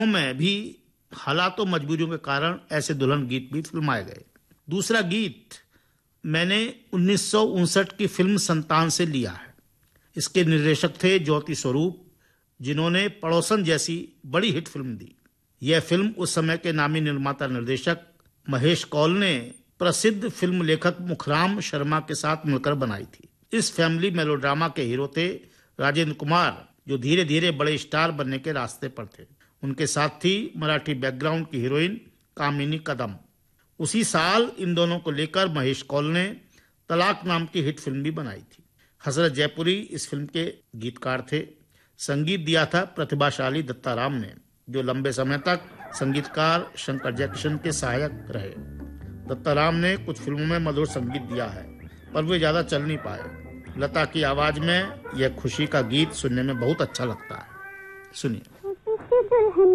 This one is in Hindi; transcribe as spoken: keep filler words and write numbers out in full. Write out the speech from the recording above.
में भी हालात और मजबूरियों के कारण ऐसे दुल्हन गीत भी फिल्माए गए। दूसरा गीत मैंने उन्नीस सौ उनसठ की फिल्म संतान से लिया है। इसके निर्देशक थे ज्योति स्वरूप, जिन्होंने पड़ोसन जैसी बड़ी हिट फिल्म दी। यह फिल्म उस समय के नामी निर्माता निर्देशक महेश कौल ने प्रसिद्ध फिल्म लेखक मुखराम शर्मा के साथ मिलकर बनाई थी। इस फैमिली मेलोड्रामा के हीरो थे राजेंद्र कुमार, जो धीरे धीरे बड़े स्टार बनने के रास्ते पर थे। उनके साथ थी मराठी बैकग्राउंड की हीरोइन कामिनी कदम। उसी साल इन दोनों को लेकर महेश कौल ने तलाक नाम की हिट फिल्म भी बनाई थी। हजरत जयपुरी इस फिल्म के गीतकार थे। संगीत दिया था प्रतिभाशाली दत्ताराम ने, जो लंबे समय तक संगीतकार शंकर जयकिशन के सहायक रहे। दत्ताराम ने कुछ फिल्मों में मधुर संगीत दिया है, पर वे ज्यादा चल नहीं पाए। लता की आवाज में यह खुशी का गीत सुनने में बहुत अच्छा लगता है। सुनिए।